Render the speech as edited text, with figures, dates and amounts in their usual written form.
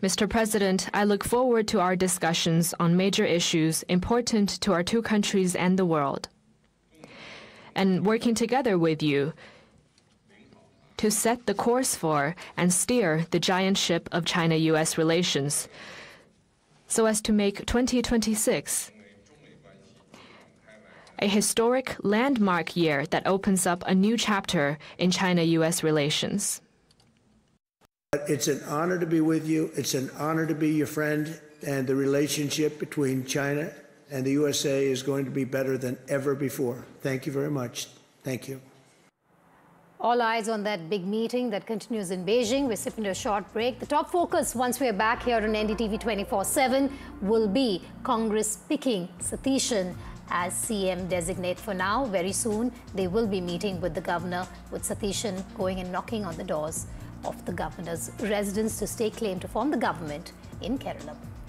Mr. President, I look forward to our discussions on major issues important to our two countries and the world, and working together with you to set the course for and steer the giant ship of China-U.S. relations so as to make 2026 a historic landmark year that opens up a new chapter in China-U.S. relations. It's an honor to be with you. It's an honor to be your friend, and the relationship between China and the USA is going to be better than ever before. Thank you very much. Thank you. All eyes on that big meeting that continues in Beijing. We're sipping to a short break. The top focus, once we're back here on NDTV 24/7, will be Congress picking Satheesan as CM designate. For now, very soon, they will be meeting with the governor, with Satheesan going and knocking on the doors of the governor's residence to stake claim to form the government in Kerala.